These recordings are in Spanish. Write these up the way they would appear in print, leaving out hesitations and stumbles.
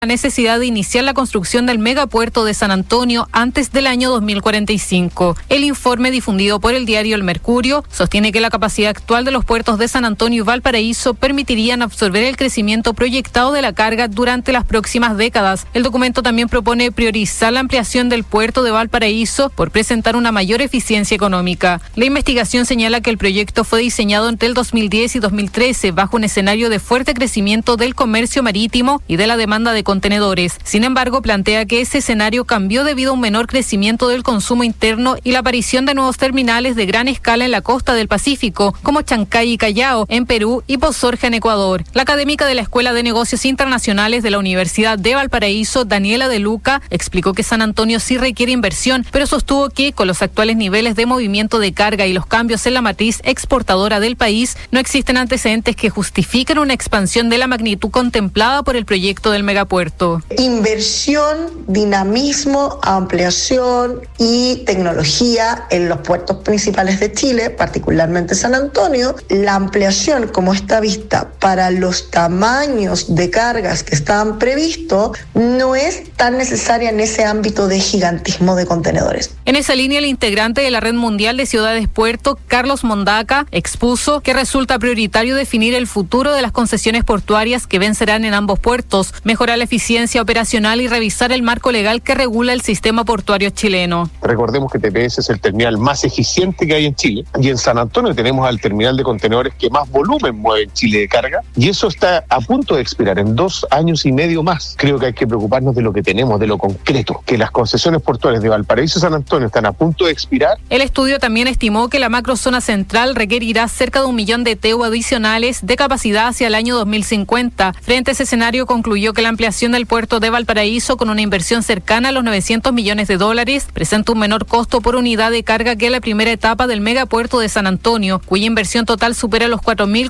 la necesidad de iniciar la construcción del megapuerto de San Antonio antes del año 2045. El informe difundido por el diario El Mercurio sostiene que la capacidad actual de los puertos de San Antonio y Valparaíso permitirían absorber el crecimiento proyectado de la carga durante las próximas décadas. El documento también propone priorizar la ampliación del puerto de Valparaíso por presentar una mayor eficiencia económica. La investigación señala que el proyecto fue diseñado entre el 2010 y 2013 bajo un escenario de fuerte crecimiento del comercio marítimo y de la demanda de contenedores. Sin embargo, plantea que ese escenario cambió debido a un menor crecimiento del consumo interno y la aparición de nuevos terminales de gran escala en la costa del Pacífico, como Chancay y Callao en Perú y Pozorja en Ecuador. La académica de la Escuela de Negocios Internacionales de la Universidad de Valparaíso, Daniela De Luca, explicó que San Antonio sí requiere inversión, pero sostuvo que con los actuales niveles de movimiento de carga y los cambios en la matriz exportadora del país, no existen antecedentes que justifiquen una expansión de la magnitud contemplada por el proyecto del megapuerto. Inversión, dinamismo, ampliación y tecnología en los puertos principales de Chile, particularmente San Antonio. La ampliación, como está vista para los tamaños de cargas que estaban previstos, no es tan necesaria en ese ámbito de gigantismo de contenedores. En esa línea, el integrante de la Red Mundial de Ciudades Puerto, Carlos Mondaca, expuso que resulta prioritario definir el futuro de las concesiones portuarias que vencerán en ambos puertos, mejorar la eficiencia operacional y revisar el marco legal que regula el sistema portuario chileno. Recordemos que TPS es el terminal más eficiente que hay en Chile, y en San Antonio tenemos al terminal de contenedores que más volumen mueve en Chile de carga, y eso está a punto de expirar en 2 años y medio más. Creo que hay que preocuparnos de lo que tenemos, de lo concreto, que las concesiones portuarias de Valparaíso y San Antonio están a punto de expirar. El estudio también estimó que la macrozona central requerirá cerca de 1 millón de TEU adicionales de capacidad hacia el año 2050. Frente a ese escenario, concluyó que la ampliación del puerto de Valparaíso, con una inversión cercana a los $900 millones, presenta un menor costo por unidad de carga que la primera etapa del megapuerto de San Antonio, cuya inversión total supera los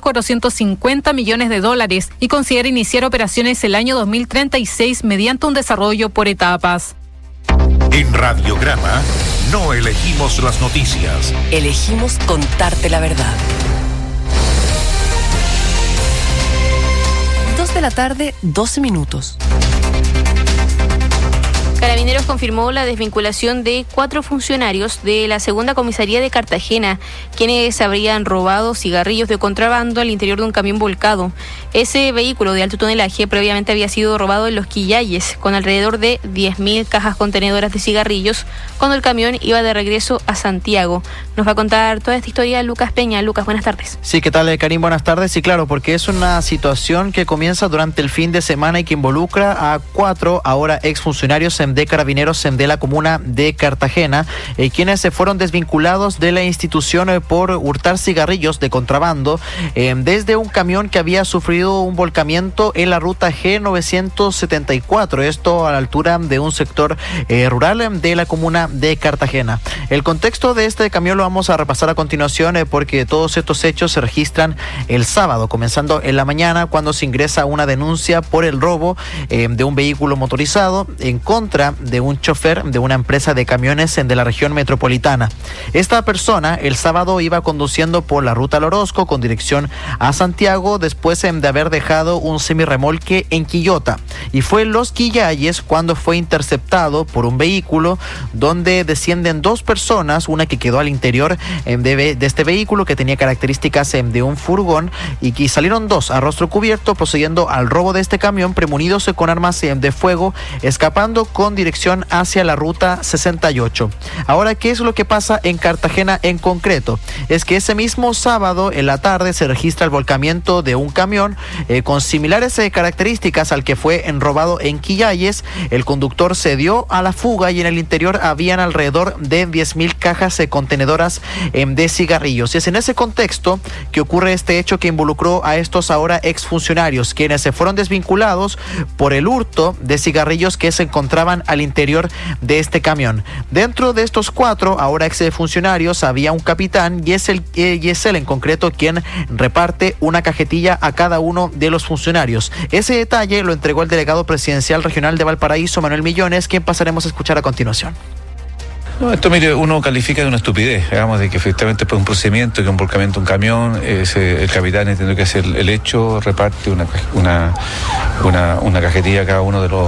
$4.450 millones y considera iniciar operaciones el año 2036 mediante un desarrollo por etapas. En Radiograma no elegimos las noticias. Elegimos contarte la verdad. 2 de la tarde, 12 minutos. Carabineros confirmó la desvinculación de 4 funcionarios de la segunda comisaría de Cartagena, quienes habrían robado cigarrillos de contrabando al interior de un camión volcado. Ese vehículo de alto tonelaje previamente había sido robado en Los Quillayes, con alrededor de 10.000 cajas contenedoras de cigarrillos, cuando el camión iba de regreso a Santiago. Nos va a contar toda esta historia Lucas Peña. Lucas, buenas tardes. Sí, ¿qué tal, Karim? Buenas tardes. Sí, claro, porque es una situación que comienza durante el fin de semana y que involucra a 4 ahora exfuncionarios de Carabineros de la comuna de Cartagena, quienes se fueron desvinculados de la institución por hurtar cigarrillos de contrabando desde un camión que había sufrido un volcamiento en la ruta G974, esto a la altura de un sector rural de la comuna de Cartagena. El contexto de este camión lo vamos a repasar a continuación porque todos estos hechos se registran el sábado, comenzando en la mañana, cuando se ingresa una denuncia por el robo de un vehículo motorizado en contra de un chofer de una empresa de camiones de la región metropolitana. Esta persona el sábado iba conduciendo por la ruta al Orozco con dirección a Santiago después de haber dejado un semirremolque en Quillota, y fue en Los Quillayes cuando fue interceptado por un vehículo donde descienden 2 personas, una que quedó al interior de este vehículo que tenía características de un furgón, y que salieron 2 a rostro cubierto procediendo al robo de este camión, premunidos con armas de fuego, escapando con dirección hacia la ruta 68. Ahora, ¿qué es lo que pasa en Cartagena en concreto? Es que ese mismo sábado en la tarde se registra el volcamiento de un camión con similares características al que fue robado en Quillayes. El conductor se dio a la fuga y en el interior habían alrededor de 10.000 cajas contenedoras de cigarrillos. Y es en ese contexto que ocurre este hecho que involucró a estos ahora exfuncionarios, quienes se fueron desvinculados por el hurto de cigarrillos que se encontraban al interior de este camión. Dentro de estos 4 ahora exfuncionarios había un capitán y es él en concreto quien reparte una cajetilla a cada uno de los funcionarios. Ese detalle lo entregó el delegado presidencial regional de Valparaíso, Manuel Millones, quien pasaremos a escuchar a continuación. No, esto, mire, uno califica de una estupidez, digamos, de que efectivamente fue un procedimiento, que un volcamiento de un camión, el capitán entiende que hacer el hecho, reparte una cajetilla a cada uno de los